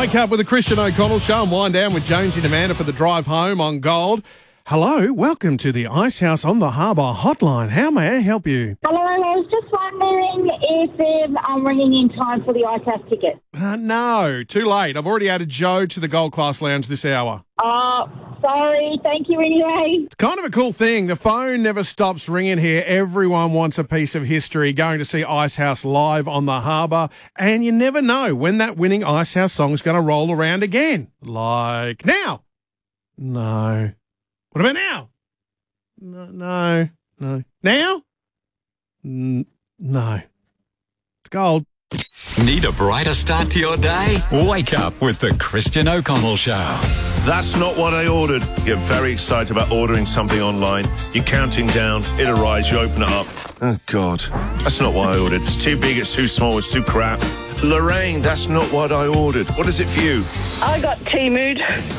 Wake up with the Christian O'Connell Show and wind down with Jonesy and Amanda for the drive home on Gold. Hello, welcome to the Icehouse on the Harbour hotline. How may I help you? Hello, I was just wondering if I'm ringing in time for the Icehouse ticket. No, too late. I've already added Joe to the Gold Class Lounge this hour. Oh, sorry. Thank you anyway. It's kind of a cool thing. The phone never stops ringing here. Everyone wants a piece of history, going to see Icehouse live on the harbour, and you never know when that winning Icehouse song's going to roll around again. Like now. No. What about now? No. Now? No. It's gold. Need a brighter start to your day? Wake up with the Christian O'Connell Show. That's not what I ordered. Get very excited about ordering something online. You're counting down, it arrives, you open it up. Oh, God. That's not what I ordered. It's too big, it's too small, it's too crap. Lorraine, that's not what I ordered. What is it for you? I got Teamood.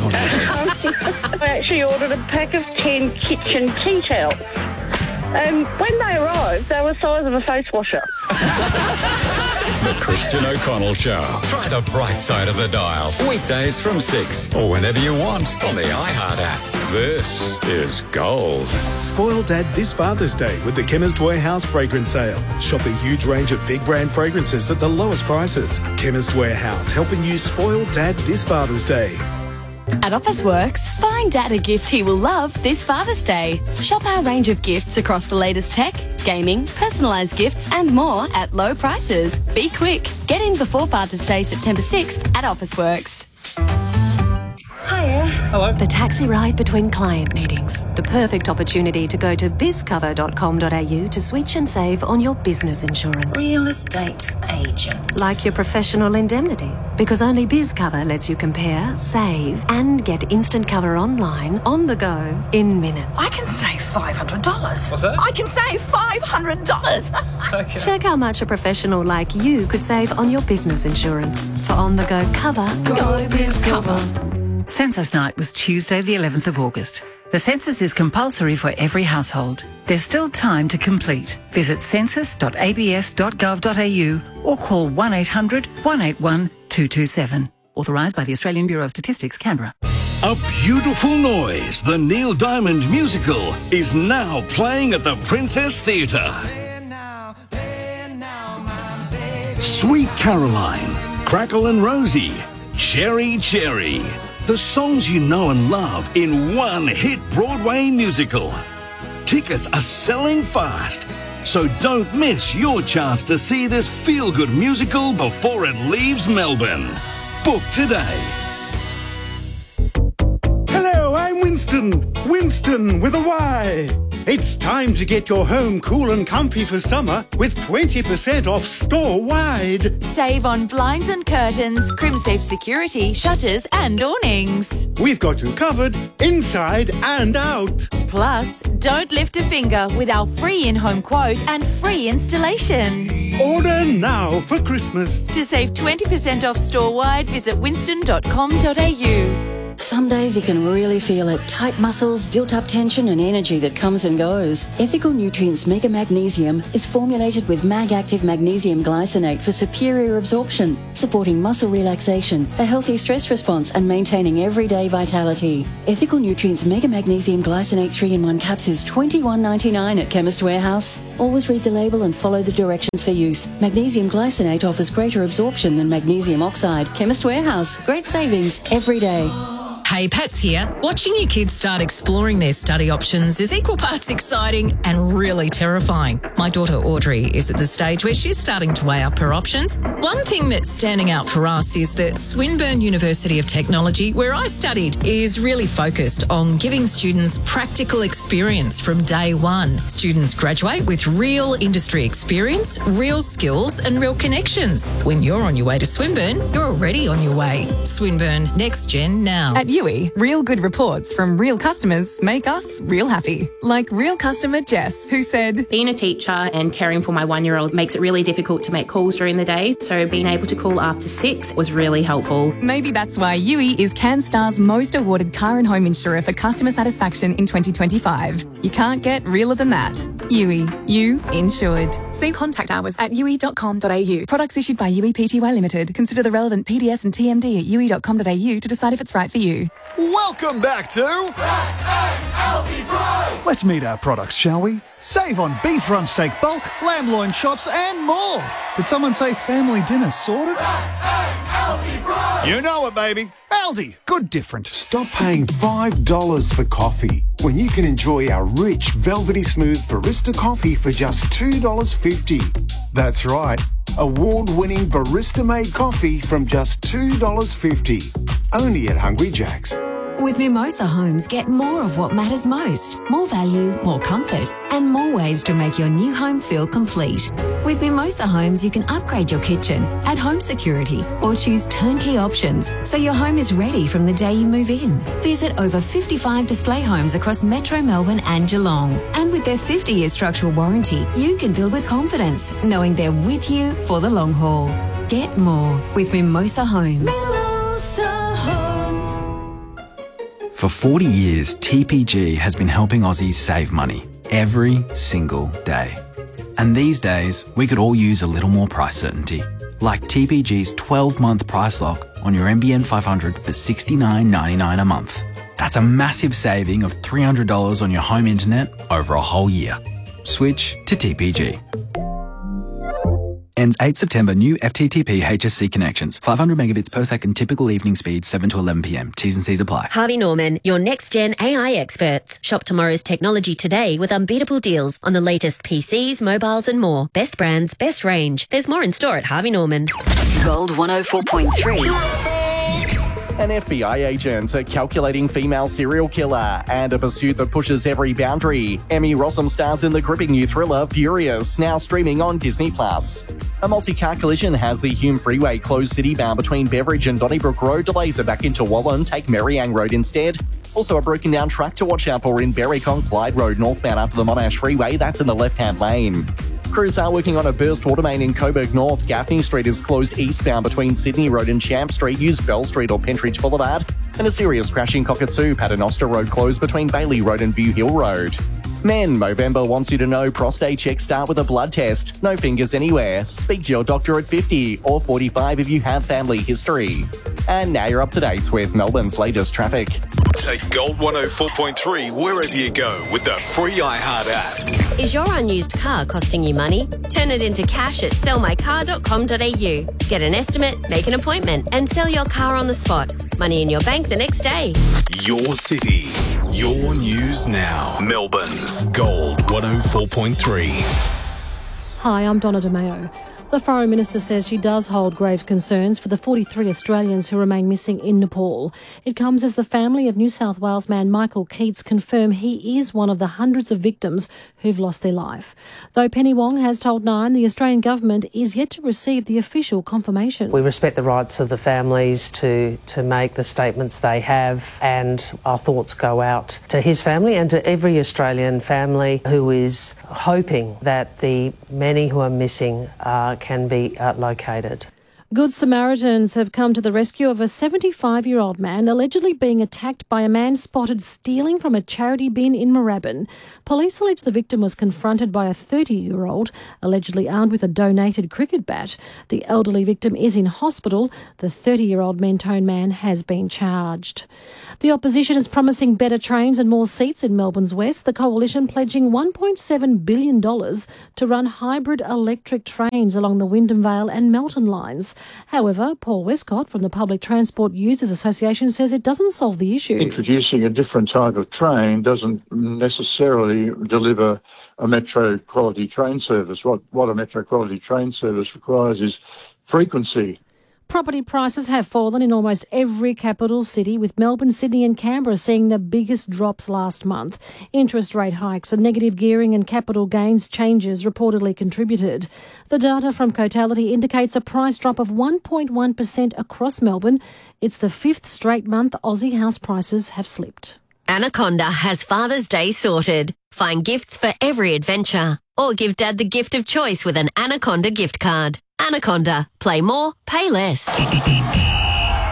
I actually ordered a pack of 10 kitchen tea towels. When they arrived, they were the size of a face washer. The Christian O'Connell Show. Try the bright side of the dial. Weekdays from 6 or whenever you want on the iHeart app. This is Gold. Spoil Dad this Father's Day with the Chemist Warehouse fragrance sale. Shop a huge range of big brand fragrances at the lowest prices. Chemist Warehouse, helping you spoil Dad this Father's Day. At Officeworks, find Dad a gift he will love this Father's Day. Shop our range of gifts across the latest tech, gaming, personalised gifts and more at low prices. Be quick. Get in before Father's Day, September 6th at Officeworks. Hiya. Hello. The taxi ride between client meetings. The perfect opportunity to go to bizcover.com.au to switch and save on your business insurance. Real estate agent. Like your professional indemnity. Because only BizCover lets you compare, save, and get instant cover online, on the go, in minutes. I can save $500. What's that? I can save $500. Okay. Check how much a professional like you could save on your business insurance. For on-the-go cover, go BizCover. Census night was Tuesday the 11th of August. The census is compulsory for every household. There's still time to complete. Visit census.abs.gov.au or call 1800 181 227. Authorised by the Australian Bureau of Statistics, Canberra. A Beautiful Noise, the Neil Diamond musical, is now playing at the Princess Theatre. Sweet Caroline, Crackle and Rosie, Cherry Cherry. The songs you know and love in one hit Broadway musical. Tickets are selling fast, so don't miss your chance to see this feel-good musical before it leaves Melbourne. Book today. Hello, I'm Winston. Winston with a Y. It's time to get your home cool and comfy for summer with 20% off store-wide. Save on blinds and curtains, CrimSafe security, shutters and awnings. We've got you covered inside and out. Plus, don't lift a finger with our free in-home quote and free installation. Order now for Christmas. To save 20% off store-wide, visit winston.com.au. Some days you can really feel it. Tight muscles, built-up tension and energy that comes and goes. Ethical Nutrients Mega Magnesium is formulated with Mag-Active Magnesium Glycinate for superior absorption, supporting muscle relaxation, a healthy stress response and maintaining everyday vitality. Ethical Nutrients Mega Magnesium Glycinate 3-in-1 caps is $21.99 at Chemist Warehouse. Always read the label and follow the directions for use. Magnesium glycinate offers greater absorption than magnesium oxide. Chemist Warehouse. Great savings every day. Hey, Pat's here. Watching your kids start exploring their study options is equal parts exciting and really terrifying. My daughter Audrey is at the stage where she's starting to weigh up her options. One thing that's standing out for us is that Swinburne University of Technology, where I studied, is really focused on giving students practical experience from day one. Students graduate with real industry experience, real skills and real connections. When you're on your way to Swinburne, you're already on your way. Swinburne, next gen now. At Yui, real good reports from real customers make us real happy. Like real customer Jess, who said, being a teacher and caring for my 1-year-old makes it really difficult to make calls during the day, so being able to call after 6 was really helpful. Maybe that's why Yui is CanStar's most awarded car and home insurer for customer satisfaction in 2025. You can't get realer than that. Yui, you insured. See contact hours at yui.com.au. Products issued by Yui Pty Limited. Consider the relevant PDS and TMD at yui.com.au to decide if it's right for you. Welcome back to Let's meet our products, shall we? Save on beef rump steak bulk, lamb loin chops and more. Did someone say family dinner sorted? You know it, baby. Aldi, good different. Stop paying $5 for coffee when you can enjoy our rich, velvety smooth barista coffee for just $2.50. That's right, award-winning barista-made coffee from just $2.50. Only at Hungry Jack's. With Mimosa Homes, get more of what matters most. More value, more comfort, and more ways to make your new home feel complete. With Mimosa Homes, you can upgrade your kitchen, add home security, or choose turnkey options so your home is ready from the day you move in. Visit over 55 display homes across Metro Melbourne and Geelong. And with their 50-year structural warranty, you can build with confidence, knowing they're with you for the long haul. Get more with Mimosa Homes. Mimosa Homes. For 40 years, TPG has been helping Aussies save money every single day. And these days, we could all use a little more price certainty. Like TPG's 12-month price lock on your NBN 500 for $69.99 a month. That's a massive saving of $300 on your home internet over a whole year. Switch to TPG. Ends 8 September. New FTTP HSC connections. 500 megabits per second. Typical evening speed 7 to 11 p.m. T's and C's apply. Harvey Norman, your next-gen AI experts. Shop tomorrow's technology today with unbeatable deals on the latest PCs, mobiles and more. Best brands, best range. There's more in store at Harvey Norman. Gold 104.3. And FBI agents are calculating female serial killer and a pursuit that pushes every boundary. Emmy Rossum stars in the gripping new thriller Furious, now streaming on Disney+. A multi-car collision has the Hume Freeway closed city-bound between Beveridge and Donnybrook Road. Delays are back into Wallen. Take Merriang Road instead. Also a broken-down truck to watch out for in Berwick on Clyde Road, northbound after the Monash Freeway. That's in the left-hand lane. Crews are working on a burst water main in Coburg North. Gaffney Street is closed eastbound between Sydney Road and Champ Street. Use Bell Street or Pentridge Boulevard. And a serious crash in Cockatoo. Paternoster Road closed between Bailey Road and View Hill Road. Men, Movember wants you to know prostate checks start with a blood test. No fingers anywhere. Speak to your doctor at 50 or 45 if you have family history. And now you're up to date with Melbourne's latest traffic. Take Gold 104.3 wherever you go with the free iHeart app. Is your unused car costing you money? Turn it into cash at sellmycar.com.au. Get an estimate, make an appointment, and sell your car on the spot. Money in your bank the next day. Your city, your news now. Melbourne's Gold 104.3. Hi, I'm Donna DeMeo. The Foreign Minister says she does hold grave concerns for the 43 Australians who remain missing in Nepal. It comes as the family of New South Wales man Michael Keats confirm he is one of the hundreds of victims who've lost their life. Though Penny Wong has told Nine the Australian government is yet to receive the official confirmation. We respect the rights of the families to make the statements they have, and our thoughts go out to his family and to every Australian family who is hoping that the many who are missing can be located. Good Samaritans have come to the rescue of a 75-year-old man allegedly being attacked by a man spotted stealing from a charity bin in Moorabbin. Police allege the victim was confronted by a 30-year-old, allegedly armed with a donated cricket bat. The elderly victim is in hospital. The 30-year-old Mentone man has been charged. The opposition is promising better trains and more seats in Melbourne's West, the coalition pledging $1.7 billion to run hybrid electric trains along the Wyndham Vale and Melton lines. However, Paul Westcott from the Public Transport Users Association says it doesn't solve the issue. Introducing a different type of train doesn't necessarily deliver a metro quality train service. What a metro quality train service requires is frequency. Property prices have fallen in almost every capital city, with Melbourne, Sydney and Canberra seeing the biggest drops last month. Interest rate hikes and negative gearing and capital gains changes reportedly contributed. The data from Cotality indicates a price drop of 1.1% across Melbourne. It's the fifth straight month Aussie house prices have slipped. Anaconda has Father's Day sorted. Find gifts for every adventure. Or give Dad the gift of choice with an Anaconda gift card. Anaconda. Play more, pay less.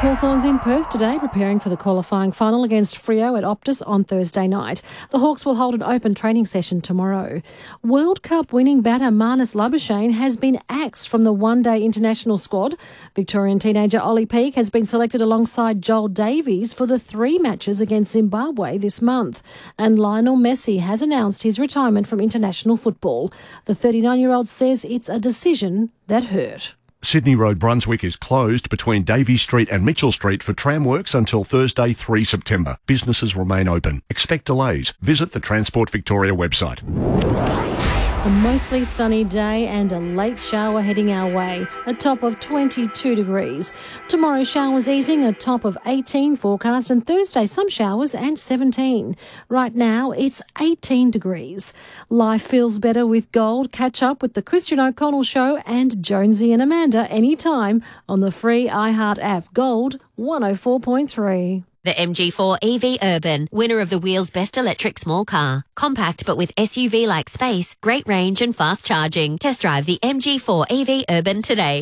Hawthorns in Perth today, preparing for the qualifying final against Freo at Optus on Thursday night. The Hawks will hold an open training session tomorrow. World Cup winning batter Marnus Labuschagne has been axed from the one-day international squad. Victorian teenager Ollie Peake has been selected alongside Joel Davies for the 3 matches against Zimbabwe this month. And Lionel Messi has announced his retirement from international football. The 39-year-old says it's a decision that hurt. Sydney Road, Brunswick is closed between Davey Street and Mitchell Street for tram works until Thursday, 3 September. Businesses remain open. Expect delays. Visit the Transport Victoria website. A mostly sunny day and a late shower heading our way, a top of 22 degrees. Tomorrow showers easing, a top of 18 forecast, and Thursday some showers and 17. Right now it's 18 degrees. Life feels better with gold. Catch up with the Christian O'Connell Show and Jonesy and Amanda anytime on the free iHeart app. Gold 104.3. The MG4 EV Urban, winner of the Wheels Best Electric Small Car. Compact but with SUV-like space, great range and fast charging. Test drive the MG4 EV Urban today.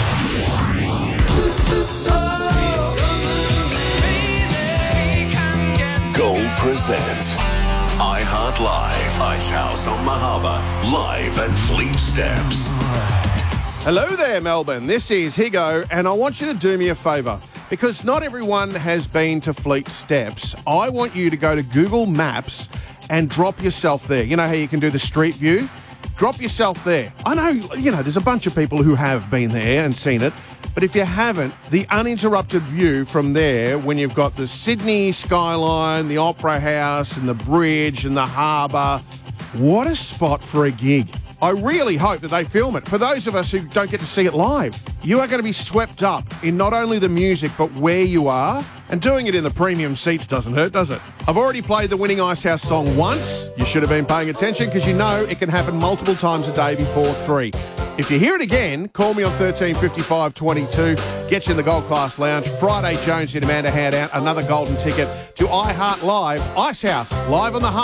Gold presents iHeart Live, Ice House on Mahaba, live at Fleet Steps. Hello there, Melbourne. This is Higo, and I want you to do me a favour. Because not everyone has been to Fleet Steps, I want you to go to Google Maps and drop yourself there. You know how you can do the street view? Drop yourself there. I know, there's a bunch of people who have been there and seen it, but if you haven't, the uninterrupted view from there, when you've got the Sydney skyline, the Opera House and the bridge and the harbour, what a spot for a gig. I really hope that they film it. For those of us who don't get to see it live, you are going to be swept up in not only the music, but where you are. And doing it in the premium seats doesn't hurt, does it? I've already played the winning Ice House song once. You should have been paying attention because you know it can happen multiple times a day before 3. If you hear it again, call me on 13 55 22. Get you in the Gold Class Lounge. Friday, Jonesy and Amanda hand out another golden ticket to iHeart Live, Ice House, live on the